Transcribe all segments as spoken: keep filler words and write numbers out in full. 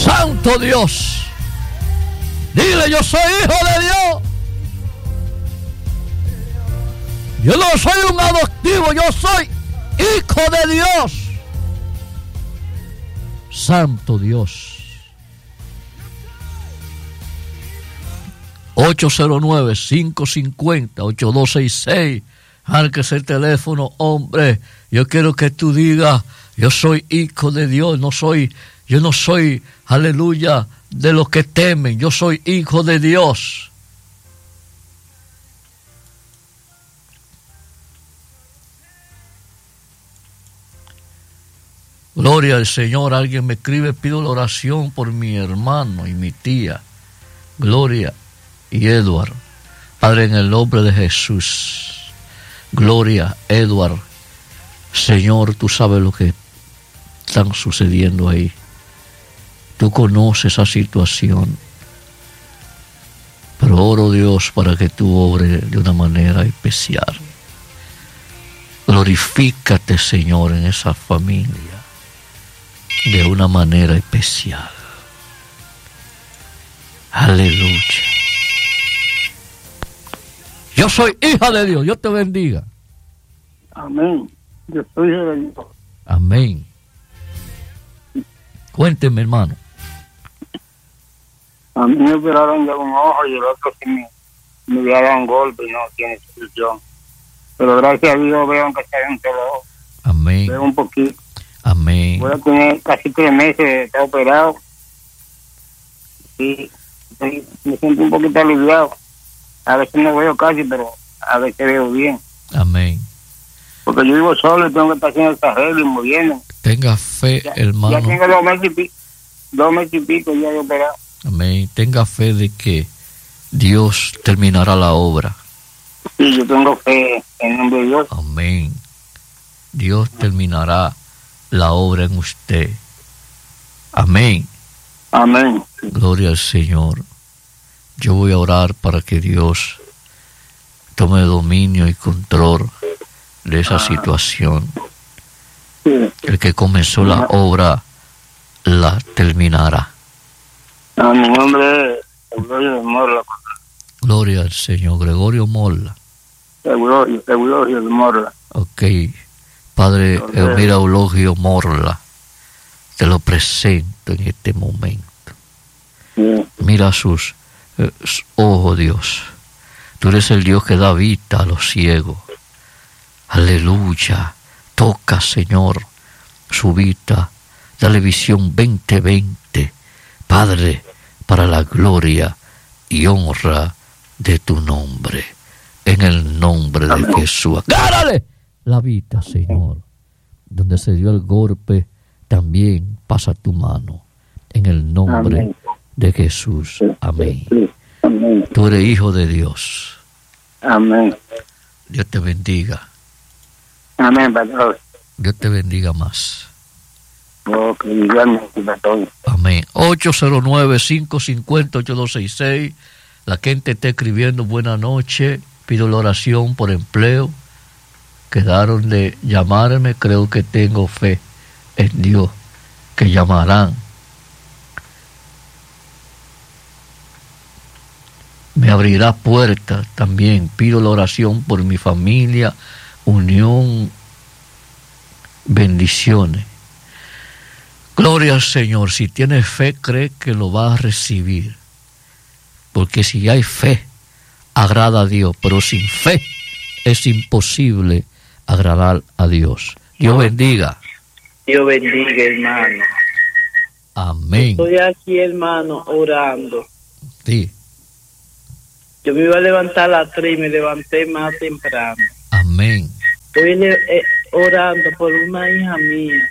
Santo Dios. Dile, yo soy hijo de Dios. Yo no soy un adoptivo, yo soy hijo de Dios. Santo Dios. ocho cero nueve, cinco cinco cero, ocho dos seis seis. Márquese el teléfono, hombre. Yo quiero que tú digas, yo soy hijo de Dios, no soy, yo no soy, aleluya, de los que temen, yo soy hijo de Dios. Gloria al Señor. Alguien me escribe, pido la oración por mi hermano y mi tía, Gloria y Edward. Padre, en el nombre de Jesús, Gloria, Edward, Señor, tú sabes lo que está sucediendo ahí. Tú conoces esa situación. Pero oro, Dios, para que tú obres de una manera especial. Glorifícate, Señor, en esa familia de una manera especial. Aleluya. Yo soy hija de Dios. Dios te bendiga. Amén. Yo soy hija de Dios. Amén. Cuénteme, hermano. A mí me operaron de un ojo y el otro sí me, me dieron golpe y no tiene solución. Pero gracias a Dios veo que está en solo ojo. Amén. Veo un poquito. Amén. Voy a tener casi tres meses de estar operado. Sí, sí, me siento un poquito aliviado. A veces no veo casi, pero a veces veo bien. Amén. Porque yo vivo solo y tengo que estar haciendo el carril y moviendo. Tenga fe, ya, hermano. Ya tengo dos meses y pico, dos meses y pico ya de operado. Amén. Tenga fe de que Dios terminará la obra. Sí, yo tengo fe en el nombre de Dios. Amén. Dios terminará la obra en usted. Amén. Amén. Gloria al Señor. Yo voy a orar para que Dios tome dominio y control de esa situación. Sí. El que comenzó la obra la terminará. A mi nombre es Gregorio de Morla. Gloria al Señor. Gregorio Morla. Gregorio, Gregorio de Morla. Ok. Padre Elmira Eulogio Morla, te lo presento en este momento. Sí. Mira sus eh, ojos, Dios. Tú eres el Dios que da vista a los ciegos. Aleluya. Toca, Señor, su vista. Dale visión veinte veinte. Padre, para la gloria y honra de tu nombre. En el nombre de Amén. Jesús. ¡Agárrale la vista, Señor! Donde se dio el golpe, también pasa tu mano. En el nombre Amén. De Jesús. Amén. Amén. Tú eres hijo de Dios. Amén. Dios te bendiga. Amén, pastor. Dios te bendiga más. Ok, igualmente, pastor. Amén. ocho cero nueve, cinco cinco cero, ocho dos seis seis. La gente está escribiendo buena noche. Pido la oración por empleo. Quedaron de llamarme. Creo que tengo fe en Dios que llamarán. Me abrirá puertas también. Pido la oración por mi familia, unión, bendiciones. Gloria al Señor. Si tienes fe, cree que lo vas a recibir. Porque si hay fe, agrada a Dios. Pero sin fe es imposible agradar a Dios. Dios bendiga. Dios bendiga, hermano. Amén. Estoy aquí, hermano, orando. Sí. Yo me iba a levantar a las tres y me levanté más temprano. Amén. Estoy eh, orando por una hija mía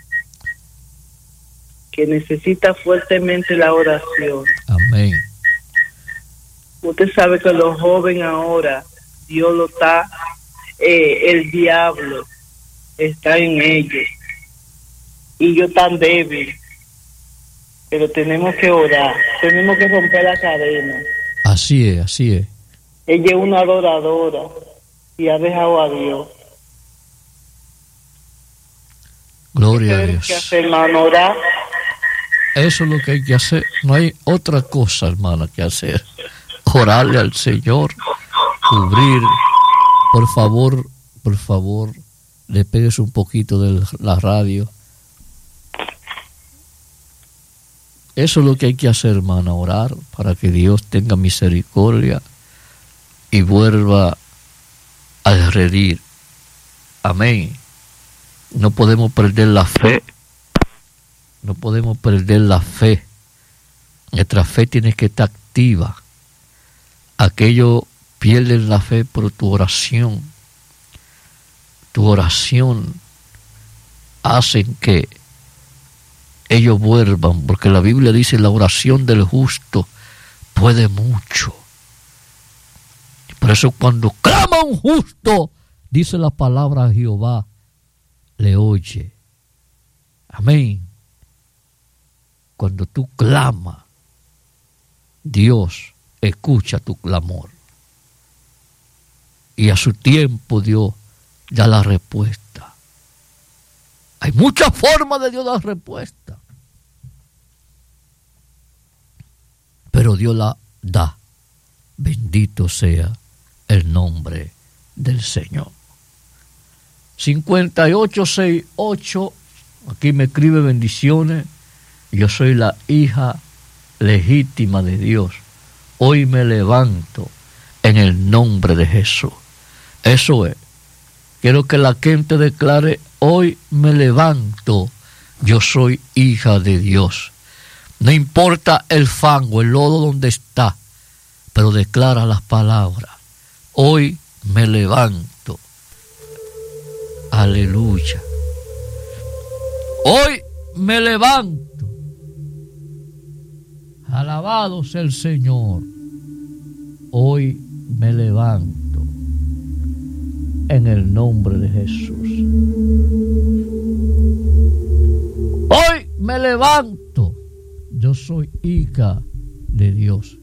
que necesita fuertemente la oración. Amén. Usted sabe que los jóvenes ahora, Dios lo está, eh, el diablo está en ellos. Y yo tan débil. Pero tenemos que orar, tenemos que romper la cadena. Así es, así es. Ella es una adoradora y ha dejado a Dios. Gloria a Dios. ¿Qué hacer, hermano? Orar. Eso es lo que hay que hacer. No hay otra cosa, hermana, que hacer. Orarle al Señor, cubrir. Por favor, por favor, le pegues un poquito de la radio. Eso es lo que hay que hacer, hermana, orar para que Dios tenga misericordia y vuelva a redir. Amén. No podemos perder la fe. No podemos perder la fe. Nuestra fe tiene que estar activa. Aquellos pierden la fe por tu oración. Tu oración hacen que ellos vuelvan, porque la Biblia dice: la oración del justo puede mucho. Por eso cuando clama un justo, dice la palabra, Jehová le oye. Amén. Cuando tú clamas, Dios escucha tu clamor. Y a su tiempo Dios da la respuesta. Hay muchas formas de Dios dar respuesta, pero Dios la da. Bendito sea el nombre del Señor. cincuenta y ocho sesenta y ocho, aquí me escribe: bendiciones, yo soy la hija legítima de Dios. Hoy me levanto en el nombre de Jesús. Eso es. Quiero que la gente declare: hoy me levanto, yo soy hija de Dios. No importa el fango, el lodo donde está, pero declara las palabras: hoy me levanto. Aleluya. Hoy me levanto. Alabado sea el Señor. Hoy me levanto en el nombre de Jesús. Hoy me levanto. Yo soy hija de Dios.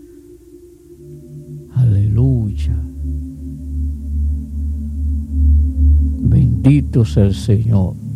Aleluya. Bendito sea el Señor.